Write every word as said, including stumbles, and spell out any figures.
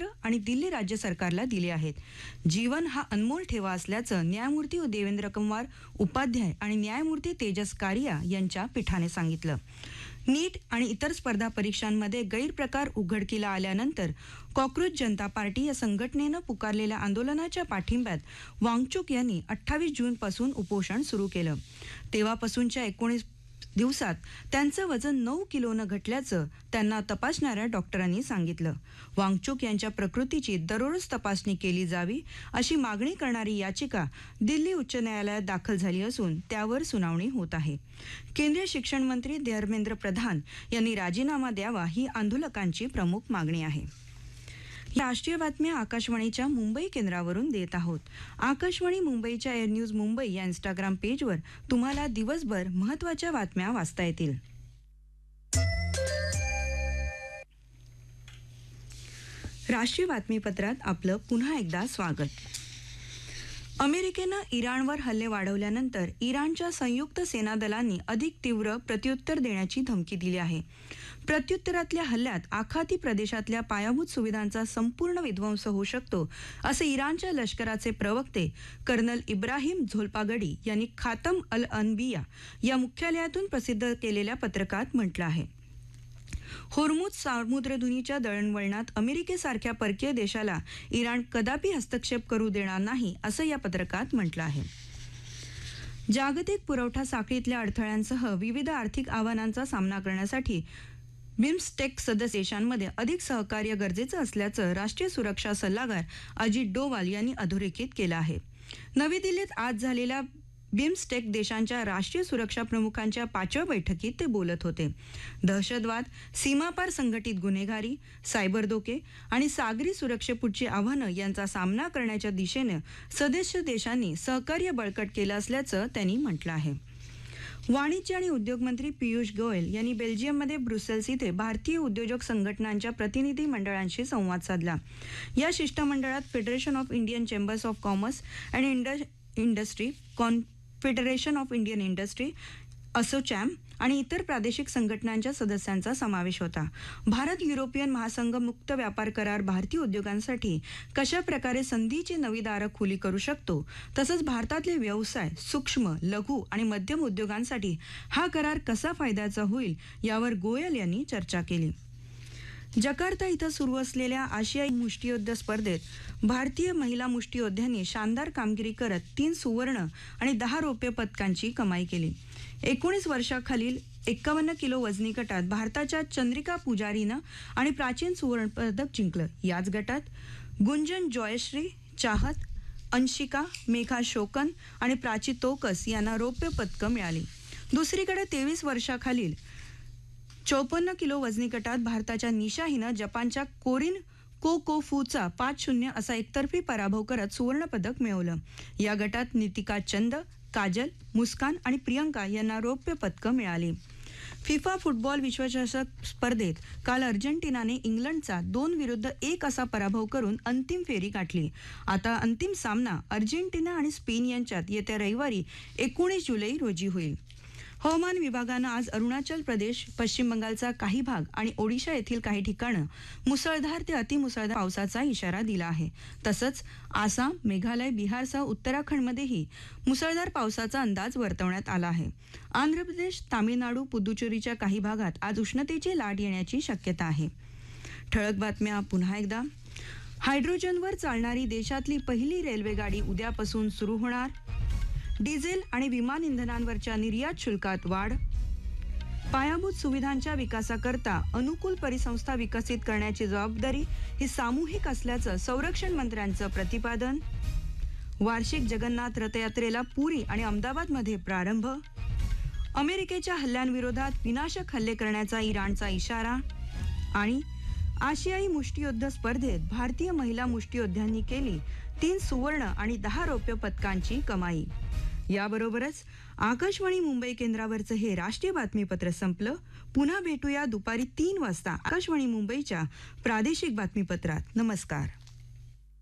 आणि दिल्ली राज्य सरकारला दिले आहेत. जीवन हा अनमोल ठेवा असल्याचं न्यायमूर्ती देवेंद्र कुमार उपाध्याय आणि न्यायमूर्ती तेजस कारिया यांच्या पीठाने सांगितलं. नीट आणि इतर स्पर्धा परीक्षांमध्ये गैरप्रकार उघडकीला आल्यानंतर कॉक्रोच जनता पार्टी या संघटनेनं पुकारलेल्या आंदोलनाच्या पाठिंब्यात वांगचुक यांनी अठ्ठावीस जून पासून उपोषण सुरू केलं. तेव्हापासूनच्या एकोणीस दिवसात त्यांचं वजन नऊ किलोनं घटल्याचं त्यांना तपासणाऱ्या डॉक्टरांनी सांगितलं. वांगचुक यांच्या प्रकृतीची दररोज तपासणी केली जावी अशी मागणी करणारी याचिका दिल्ली उच्च न्यायालयात दाखल झाली असून त्यावर सुनावणी होत आहे. केंद्रीय शिक्षण मंत्री धर्मेंद्र प्रधान यांनी राजीनामा द्यावा ही आंदोलकांची प्रमुख मागणी आहे. राष्ट्रीय बातम्या आकाशवाणीच्या मुंबई केंद्रावरून देत आहोत. आकाशवाणी मुंबईच्या एअर न्यूज मुंबई या इंस्टाग्राम पेजवर तुम्हाला दिवसभर महत्त्वाच्या बातम्या वाचता येतील. राष्ट्रीय बातमीपत्रात आपलं पुन्हा एकदा स्वागत. अमेरिकेनं इराणवर हल्ले वाढवल्यानंतर इराणच्या संयुक्त सेना दलांनी अधिक तीव्र प्रत्युत्तर देण्याची धमकी दिली आहे. प्रत्युत्तरातल्या हल्ल्यात आखाती प्रदेशातल्या पायाभूत सुविधांचा संपूर्ण विध्वंस होऊ शकतो असं इराणच्या लष्कराचे प्रवक्ते कर्नल इब्राहिम झोल्पागडी यांनी खातम अल अनबिया या मुख्यालयातून प्रसिद्ध केलेल्या पत्रकात म्हटलं आहे. होर्मुझ सामुद्रधुनीच्या दळणवळणात अमेरिकेसारख्या परकीय देशाला इराण कदापि हस्तक्षेप करू देणार नाही असं या पत्रकात म्हटलं आहे. जागतिक पुरवठा साखळीतल्या अडथळ्यांसह विविध आर्थिक आव्हानांचा सामना करण्यासाठी बिम्स्टेक सदस्य देशांमध्ये अधिक सहकार्य गरजेचं असल्याचं राष्ट्रीय सुरक्षा सल्लागार अजित डोवाल यांनी अधोरेखित केलं आहे. नवी दिल्लीत आज झालेल्या बिम्स्टेक देशांच्या राष्ट्रीय सुरक्षा प्रमुखांच्या पाचव्या बैठकीत ते बोलत होते. दहशतवाद, सीमापार संघटित गुन्हेगारी, सायबर धोके आणि सागरी सुरक्षेपुढची आव्हानं यांचा सामना करण्याच्या दिशेनं सदस्य देशांनी सहकार्य बळकट केलं असल्याचं त्यांनी म्हटलं आहे. वाणिज्य आणि उद्योग मंत्री पियुष गोयल यांनी बेल्जियममध्ये ब्रुसेल्स इथे भारतीय उद्योजक संघटनांच्या प्रतिनिधी मंडळांशी संवाद साधला. या शिष्टमंडळात federation of Indian chambers of commerce and industry, confederation of Indian industry, ASSOCHAM आणि इतर प्रादेशिक संघटनांच्या सदस्यांचा समावेश होता. भारत युरोपियन महासंघ मुक्त व्यापार करार भारतीय उद्योगांसाठी कशा प्रकारे संधीची नवी दारं खुली करू शकतो, तसंच भारतातले व्यवसाय, सूक्ष्म, लघु आणि मध्यम उद्योगांसाठी हा करार कसा फायद्याचा होईल यावर गोयल यांनी चर्चा केली. जकार्ता इथं सुरू असलेल्या आशियाई मुष्टियुद्ध स्पर्धेत भारतीय महिला मुष्टियोद्ध्यांनी शानदार कामगिरी करत तीन सुवर्ण आणि दहा रौप्य पदकांची कमाई केली. एकोणीस वर्षाखालील एक्कावन्न किलो वजनी गटात भारताच्या चंद्रिका पुजारीनं आणि प्राचीन सुवर्ण पदक जिंकलं. याच गटात गुंजन जॉयश्री, चाहत, अंशिका, मेघा शोकन आणि प्राची तोकस यांना रौप्य पदकं मिळाली. दुसरीकडे तेवीस वर्षाखालील चौपन्न किलो वजनी गटात भारताच्या निशा हिनं जपानच्या कोरिन कोकोफूचा पाच शून्य असा एकतर्फी पराभव करत सुवर्ण पदक मिळवलं. या गटात नितिका चंद, काजल, मुस्कान आणि प्रियंका यांना रौप्य पदकं मिळाली. फिफा फुटबॉल विश्वचषक स्पर्धेत काल अर्जेंटिनाने इंग्लंडचा दोन विरुद्ध एक असा पराभव करून अंतिम फेरी गाठली. आता अंतिम सामना अर्जेंटिना आणि स्पेन यांच्यात येत्या रविवारी एकोणीस जुलै रोजी होईल. हवामान विभागानं आज अरुणाचल प्रदेश, पश्चिम बंगालचा काही भाग आणि ओडिशा येथील काही ठिकाणं मुसळधार ते अतिमुसळधार पावसाचा इशारा दिला आहे. तसंच आसाम, मेघालय, बिहारसह उत्तराखंडमध्येही मुसळधार पावसाचा अंदाज वर्तवण्यात आला आहे. आंध्र प्रदेश, तामिळनाडू, पुदुचेरीच्या काही भागात आज उष्णतेची लाट येण्याची शक्यता आहे. ठळक बातम्या पुन्हा एकदा. हायड्रोजनवर चालणारी देशातली पहिली रेल्वे गाडी उद्यापासून सुरू होणार. डिझेल आणि विमान इंधनांवरच्या निर्यात शुल्कात वाढ. पायाभूत सुविधांच्या विकासाकरता अनुकूल परिसंस्था विकसित करण्याची जबाबदारी ही सामूहिक असल्याचं संरक्षण मंत्र्यांचं प्रतिपादन. वार्षिक जगन्नाथ रथयात्रेला पुरी आणि अहमदाबादमध्ये प्रारंभ. अमेरिकेच्या हल्ल्यांविरोधात विनाशक हल्ले करण्याचा इराणचा इशारा. आणि आशियाई मुष्टियुद्ध स्पर्धेत भारतीय महिला मुष्टियोद्ध्यांनी केली तीन सुवर्ण आणि दहा रौप्य पदकांची कमाई. याबरोबरच आकाशवाणी मुंबई केंद्रावरचं हे राष्ट्रीय बातमीपत्र संपलं. पुन्हा भेटूया दुपारी तीन वाजता आकाशवाणी मुंबईच्या प्रादेशिक बातमीपत्रात. नमस्कार.